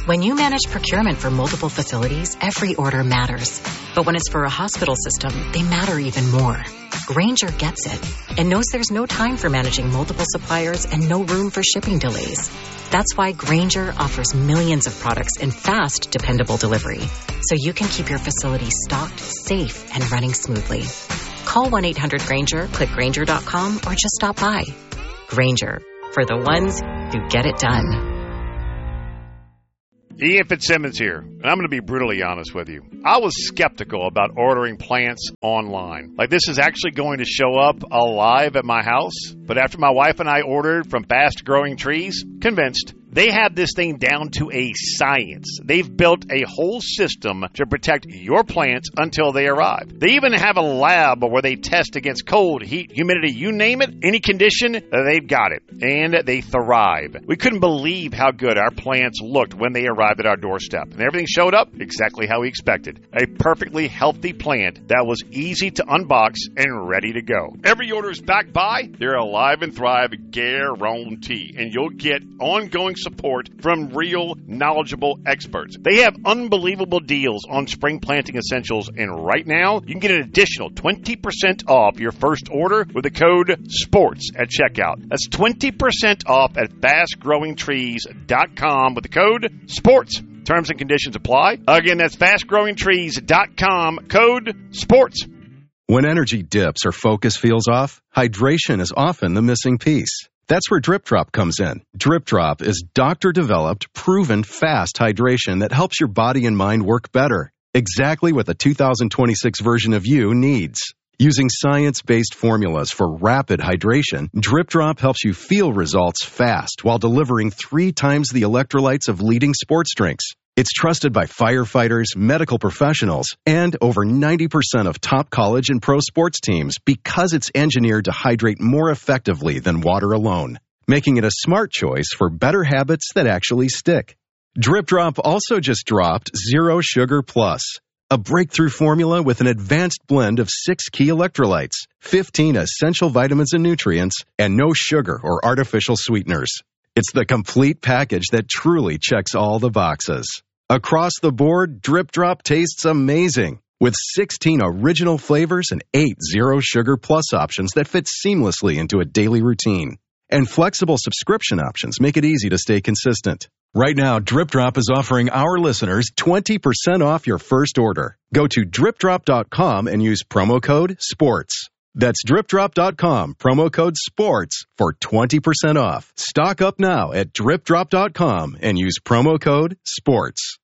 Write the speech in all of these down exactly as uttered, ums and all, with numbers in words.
When you manage procurement for multiple facilities, every order matters. But when it's for a hospital system, they matter even more. Grainger gets it and knows there's no time for managing multiple suppliers and no room for shipping delays. That's why Grainger offers millions of products in fast, dependable delivery, so you can keep your facility stocked, safe, and running smoothly. Call one eight hundred Grainger, click Grainger dot com, or just stop by. Grainger, for the ones who get it done. Ian Fitzsimmons here, and I'm going to be brutally honest with you. I was skeptical about ordering plants online. Like, this is actually going to show up alive at my house. But after my wife and I ordered from Fast Growing Trees, convinced. They have this thing down to a science. They've built a whole system to protect your plants until they arrive. They even have a lab where they test against cold, heat, humidity, you name it, any condition, they've got it. And they thrive. We couldn't believe how good our plants looked when they arrived at our doorstep. And everything showed up exactly how we expected. A perfectly healthy plant that was easy to unbox and ready to go. Every order is backed by their Alive and Thrive guarantee. And you'll get ongoing support from real, knowledgeable experts. They have unbelievable deals on spring planting essentials, and right now, you can get an additional twenty percent off your first order with the code SPORTS at checkout. That's twenty percent off at fast growing trees dot com with the code SPORTS. Terms and conditions apply. Again, that's fast growing trees dot com, code SPORTS. When energy dips or focus feels off, hydration is often the missing piece. That's where Drip Drop comes in. Drip Drop is doctor-developed, proven, fast hydration that helps your body and mind work better. Exactly what the two thousand twenty-six version of you needs. Using science-based formulas for rapid hydration, Drip Drop helps you feel results fast while delivering three times the electrolytes of leading sports drinks. It's trusted by firefighters, medical professionals, and over ninety percent of top college and pro sports teams because it's engineered to hydrate more effectively than water alone, making it a smart choice for better habits that actually stick. Drip Drop also just dropped Zero Sugar Plus, a breakthrough formula with an advanced blend of six key electrolytes, fifteen essential vitamins and nutrients, and no sugar or artificial sweeteners. It's the complete package that truly checks all the boxes. Across the board, Drip Drop tastes amazing, with sixteen original flavors and eight Zero Sugar Plus options that fit seamlessly into a daily routine. And flexible subscription options make it easy to stay consistent. Right now, Drip Drop is offering our listeners twenty percent off your first order. Go to drip drop dot com and use promo code SPORTS. That's drip drop dot com, promo code SPORTS for twenty percent off. Stock up now at drip drop dot com and use promo code SPORTS.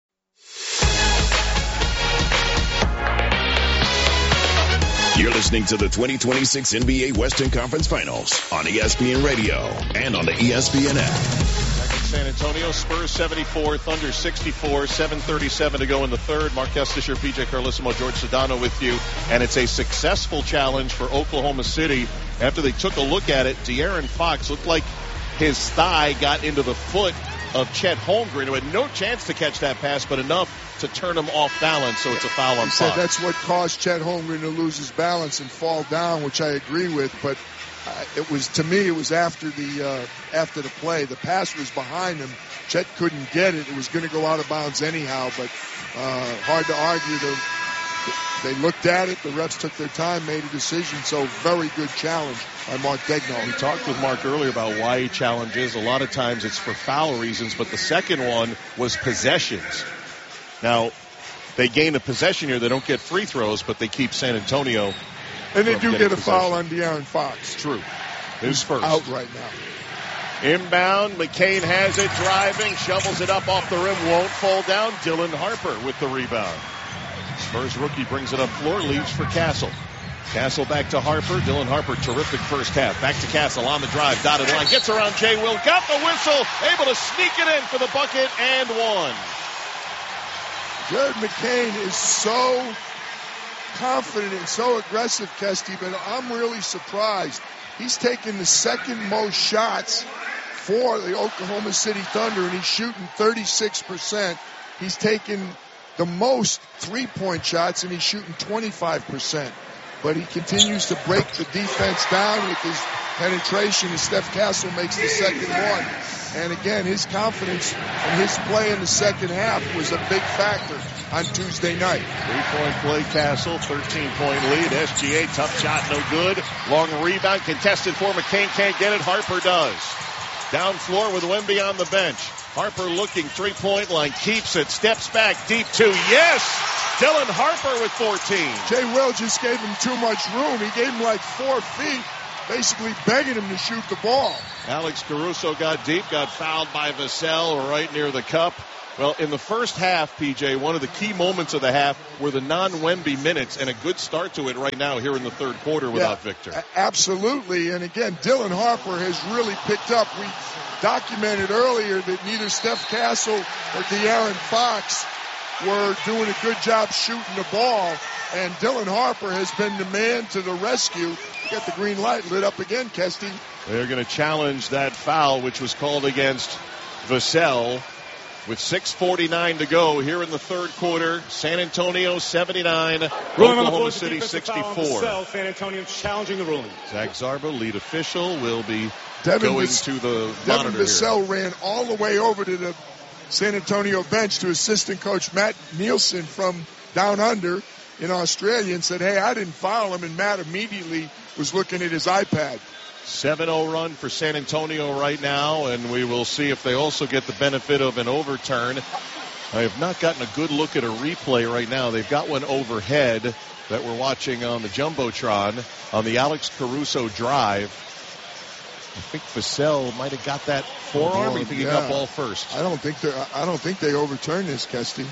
You're listening to the twenty twenty-six N B A Western Conference Finals on E S P N Radio and on the E S P N app. San Antonio, Spurs seventy-four, Thunder sixty-four, seven thirty-seven to go in the third. Mark Estisher, P J Carlissimo, George Sedano with you. And it's a successful challenge for Oklahoma City. After they took a look at it, De'Aaron Fox looked like his thigh got into the foot of Chet Holmgren, who had no chance to catch that pass, but enough to turn him off balance, so it's a foul on He Fox. said that's what caused Chet Holmgren to lose his balance and fall down, which I agree with, but Uh, it was, to me, it was after the uh, after the play. The pass was behind him. Chet couldn't get it. It was going to go out of bounds anyhow, but uh, hard to argue. The, they looked at it. The refs took their time, made a decision. So very good challenge by Mark Daigneault. We talked with Mark earlier about why he challenges. A lot of times it's for foul reasons, but the second one was possessions. Now, they gain a possession here. They don't get free throws, but they keep San Antonio. And they do get a foul on De'Aaron Fox. True. His first. Out right now. Inbound. McCain has it, driving, shovels it up off the rim, won't fall down. Dylan Harper with the rebound. Spurs rookie brings it up floor, leaves for Castle. Castle back to Harper. Dylan Harper, terrific first half. Back to Castle on the drive, dotted line, gets around Jay Will, got the whistle, able to sneak it in for the bucket, and one. Jared McCain is so confident and so aggressive, Kesty, but I'm really surprised. He's taken the second most shots for the Oklahoma City Thunder, and he's shooting thirty-six percent. He's taken the most three-point shots, and he's shooting twenty-five percent. But he continues to break the defense down with his penetration, and Steph Castle makes the second one. And again, his confidence and his play in the second half was a big factor on Tuesday night. Three-point play, Castle, thirteen-point lead. S G A, tough shot, no good. Long rebound, contested for McCain, can't get it. Harper does. Down floor with Wemby on the bench. Harper looking, three-point line, keeps it, steps back, deep two, yes! Dylan Harper with fourteen. Jay Will just gave him too much room. He gave him like four feet, basically begging him to shoot the ball. Alex Caruso got deep, got fouled by Vassell right near the cup. Well, in the first half, P J, one of the key moments of the half were the non-Wemby minutes, and a good start to it right now here in the third quarter without yeah, Victor. A- absolutely, and again, Dylan Harper has really picked up. We documented earlier that neither Steph Castle or De'Aaron Fox were doing a good job shooting the ball, and Dylan Harper has been the man to the rescue. Get the green light lit up again, Kesty. They're going to challenge that foul, which was called against Vassell. With six forty-nine to go here in the third quarter, San Antonio seventy-nine, Oklahoma City sixty-four. San Antonio challenging the ruling. Zach Zarba, lead official, will be Devin going Vas- to the Devin monitor Vassell here. ran all the way over to the San Antonio bench to assistant coach Matt Nielsen from down under in Australia and said, hey, I didn't foul him, and Matt immediately was looking at his iPad. seven oh run for San Antonio right now, and we will see if they also get the benefit of an overturn. I have not gotten a good look at a replay right now. They've got one overhead that we're watching on the Jumbotron on the Alex Caruso drive. I think Vassell might have got that forearm. Oh, You think he yeah. got ball first? I don't think they I don't think they overturned this, Kesty.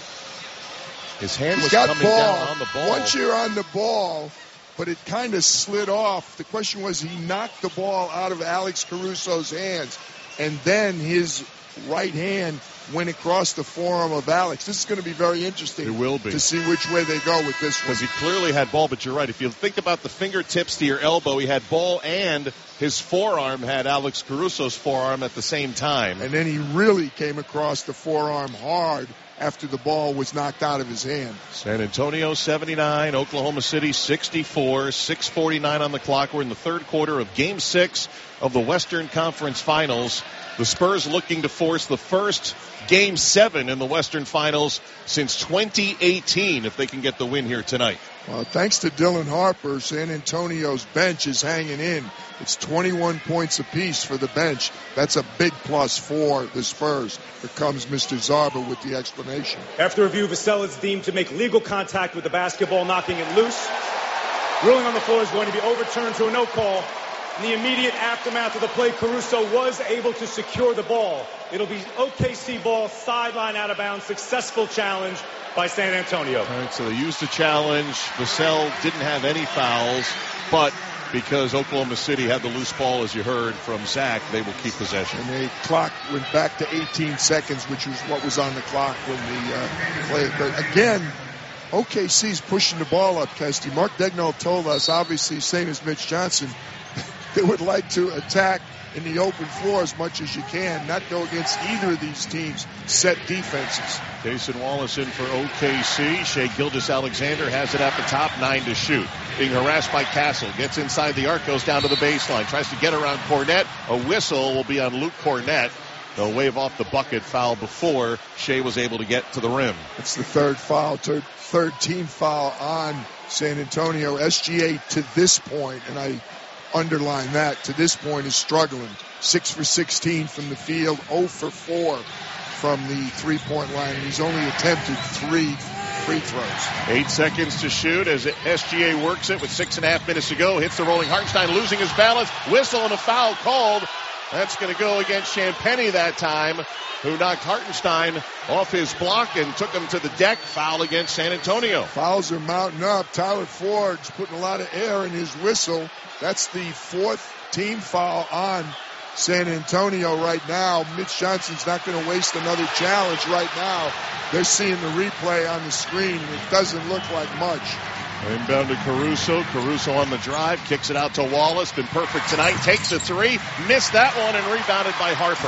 His hand He's was got coming ball. down on the ball. Once you're on the ball, but it kind of slid off. The question was, he knocked the ball out of Alex Caruso's hands, and then his right hand went across the forearm of Alex. This is going to be very interesting. It will be. To see which way they go with this one. Because he clearly had ball, but you're right. If you think about the fingertips to your elbow, he had ball and his forearm had Alex Caruso's forearm at the same time. And then he really came across the forearm hard after the ball was knocked out of his hand. San Antonio seventy-nine, Oklahoma City sixty-four, six forty-nine on the clock. We're in the third quarter of Game six of the Western Conference Finals. The Spurs looking to force the first Game seven in the Western Finals since twenty eighteen if they can get the win here tonight. Well, thanks to Dylan Harper, San Antonio's bench is hanging in. It's twenty-one points apiece for the bench. That's a big plus for the Spurs. Here comes Mister Zarba with the explanation. After review, Vassell is deemed to make legal contact with the basketball, knocking it loose. Ruling on the floor is going to be overturned to a no call. In the immediate aftermath of the play, Caruso was able to secure the ball. It'll be O K C ball, sideline out of bounds, successful challenge by San Antonio. All right, so they used the challenge. Vassell didn't have any fouls, but because Oklahoma City had the loose ball, as you heard from Zach, they will keep possession. And the clock went back to eighteen seconds, which was what was on the clock when the uh, play. But again, O K C's pushing the ball up, Kesty. Mark Daigneault told us, obviously, same as Mitch Johnson, they would like to attack in the open floor as much as you can, not go against either of these teams' set defenses. Jason Wallace in for O K C. Shea Gilgeous-Alexander has it at the top, nine to shoot. Being harassed by Castle. Gets inside the arc, goes down to the baseline. Tries to get around Cornette. A whistle will be on Luke Cornette. They'll wave off the bucket foul before Shea was able to get to the rim. It's the third foul, third, third team foul on San Antonio. S G A to this point, and I underline that, to this point is struggling. six for sixteen from the field, zero for four from the three-point line. And he's only attempted three free throws. Eight seconds to shoot as S G A works it with six and a half minutes to go. Hits the rolling Hartenstein, losing his balance. Whistle and a foul called. That's going to go against Champagnie that time, who knocked Hartenstein off his block and took him to the deck. Foul against San Antonio. Fouls are mounting up. Tyler Ford's putting a lot of air in his whistle. That's the fourth team foul on San Antonio right now. Mitch Johnson's not going to waste another challenge right now. They're seeing the replay on the screen, and it doesn't look like much. Inbound to Caruso. Caruso on the drive. Kicks it out to Wallace. Been perfect tonight. Takes a three. Missed that one and rebounded by Harper.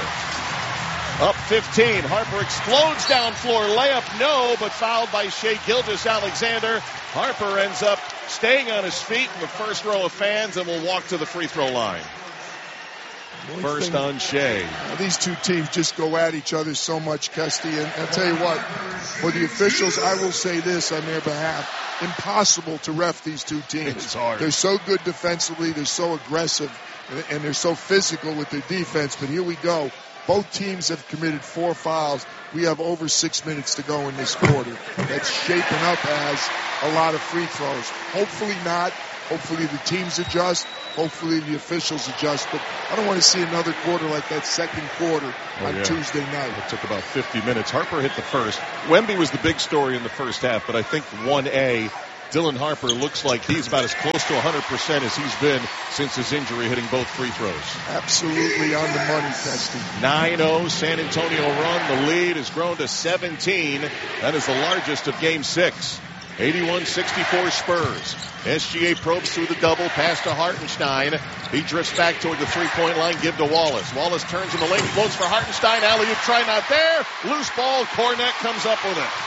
Up fifteen. Harper explodes down floor. Layup no, but fouled by Shea Gilgeous-Alexander. Harper ends up staying on his feet in the first row of fans and will walk to the free throw line. First on Shea. Uh, these two teams just go at each other so much, Kesty. And I'll tell you what, for the officials, I will say this on their behalf. Impossible to ref these two teams. It's hard. They're so good defensively. They're so aggressive. And, and they're so physical with their defense. But here we go. Both teams have committed four fouls. We have over six minutes to go in this quarter. That's shaping up as a lot of free throws. Hopefully not. Hopefully the teams adjust. Hopefully the officials adjust. But I don't want to see another quarter like that second quarter oh, on yeah. Tuesday night. It took about fifty minutes. Harper hit the first. Wemby was the big story in the first half, but I think one A, Dylan Harper looks like he's about as close to one hundred percent as he's been since his injury, hitting both free throws. Absolutely on the money, Testy. nine oh San Antonio run. The lead has grown to seventeen. That is the largest of game six. eighty-one sixty-four Spurs. S G A probes through the double, pass to Hartenstein. He drifts back toward the three-point line, give to Wallace. Wallace turns him a lane, floats for Hartenstein. Alley-oop try not there. Loose ball. Cornette comes up with it.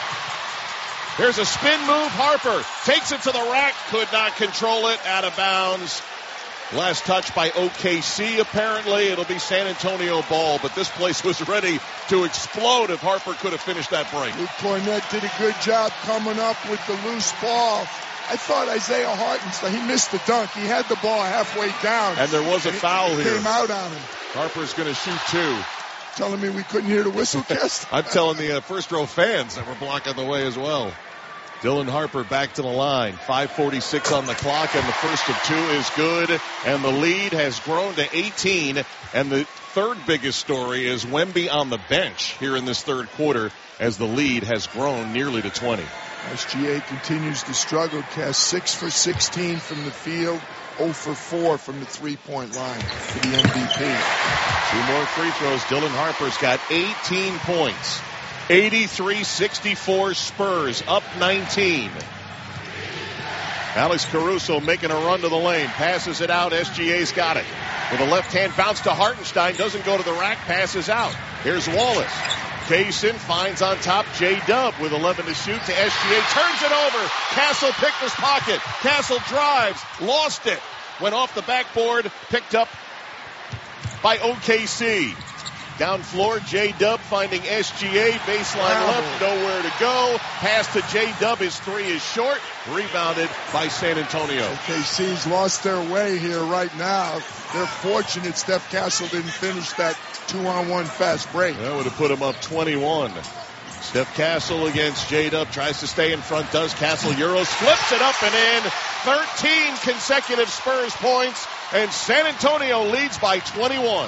Here's a spin move. Harper takes it to the rack. Could not control it. Out of bounds. Last touch by O K C, apparently. It'll be San Antonio ball, but this place was ready to explode if Harper could have finished that break. Luke Cornette did a good job coming up with the loose ball. I thought Isaiah Hartenstein, he missed the dunk. He had the ball halfway down. And there was a and foul it, it here. Came out on him. Harper's going to shoot two. Telling me we couldn't hear the whistle, Kest? I'm telling the uh, first row fans that were blocking the way as well. Dylan Harper back to the line. five forty-six on the clock, and the first of two is good. And the lead has grown to eighteen. And the third biggest story is Wemby on the bench here in this third quarter as the lead has grown nearly to twenty. S G A continues to struggle. Cast six for sixteen from the field, zero for four from the three-point line for the M V P. Two more free throws. Dylan Harper's got eighteen points. eighty-three sixty-four Spurs, up nineteen. Alex Caruso making a run to the lane. Passes it out. S G A's got it. With a left-hand bounce to Hartenstein. Doesn't go to the rack. Passes out. Here's Wallace. Kaysen finds on top J-Dub with eleven to shoot to S G A. Turns it over. Castle picked his pocket. Castle drives. Lost it. Went off the backboard. Picked up by O K C. Down floor, J-Dub finding S G A. Baseline wow. left, nowhere to go. Pass to J-Dub. His three is short. Rebounded by San Antonio. O K C's lost their way here right now. They're fortunate Steph Castle didn't finish that two-on-one fast break. That would have put him up twenty-one. Steph Castle against J-Dub. Tries to stay in front. Does Castle. Euros. Flips it up and in. thirteen consecutive Spurs points. And San Antonio leads by twenty-one.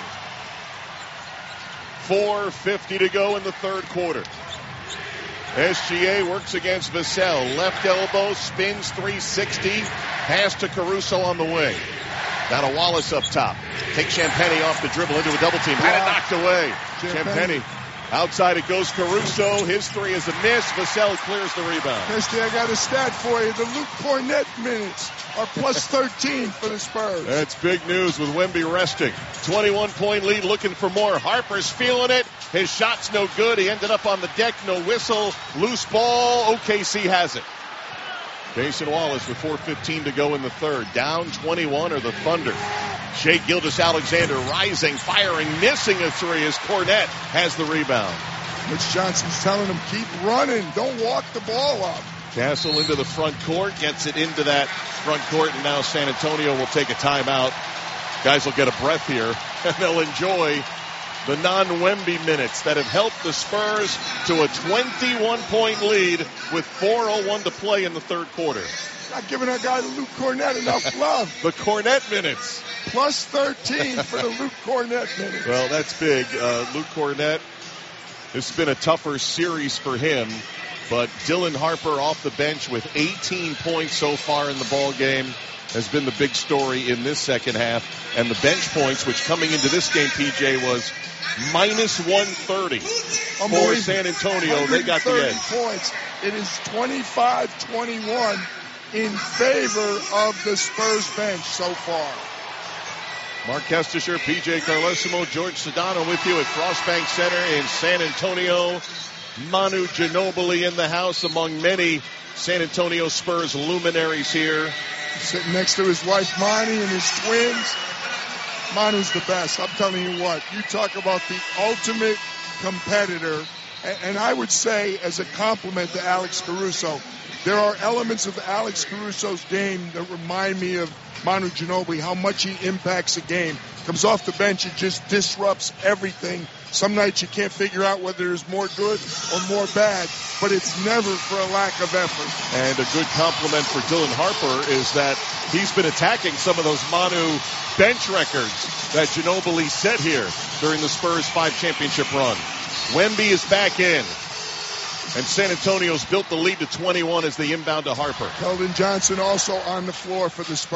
four fifty to go in the third quarter. S G A works against Vassell. Left elbow, spins three sixty. Pass to Caruso on the way. Now to Wallace up top. Take Champagnie off the dribble into a double team. Had it knocked away. Champagnie. Outside it goes Caruso. His three is a miss. Vassell clears the rebound. Christy, I got a stat for you. The Luke Cornette minutes are plus thirteen for the Spurs. That's big news with Wemby resting. twenty-one point lead, looking for more. Harper's feeling it. His shot's no good. He ended up on the deck. No whistle. Loose ball. O K C has it. Jason Wallace with four fifteen to go in the third. Down twenty-one are the Thunder. Shea Gilgeous-Alexander rising, firing, missing a three as Cornette has the rebound. Mitch Johnson's telling him, keep running. Don't walk the ball up. Castle into the front court, gets it into that front court, and now San Antonio will take a timeout. Guys will get a breath here, and they'll enjoy the non-Wemby minutes that have helped the Spurs to a twenty-one point lead with four oh one to play in the third quarter. Not giving our guy Luke Cornette enough love. The Cornette minutes. Plus thirteen for the Luke Cornette minutes. Well, that's big. Uh, Luke Cornette, it's been a tougher series for him, but Dylan Harper off the bench with eighteen points so far in the ball game has been the big story in this second half. And the bench points, which coming into this game, P J, was minus one thirty for San Antonio. They got the edge. Points. It is twenty-five twenty-one in favor of the Spurs bench so far. Mark Kestisher, P J Carlesimo, George Sedano with you at Crossbank Center in San Antonio. Manu Ginobili in the house among many San Antonio Spurs luminaries here. Sitting next to his wife Monty and his twins. Manu's the best. I'm telling you what. You talk about the ultimate competitor. And, and I would say, as a compliment to Alex Caruso, there are elements of Alex Caruso's game that remind me of Manu Ginobili, how much he impacts a game. Comes off the bench, it just disrupts everything. Some nights you can't figure out whether there's more good or more bad, but it's never for a lack of effort. And a good compliment for Dylan Harper is that he's been attacking some of those Manu bench records that Ginobili set here during the Spurs five championship run. Wemby is back in. And San Antonio's built the lead to twenty-one as they inbound to Harper. Keldon Johnson also on the floor for the Spurs.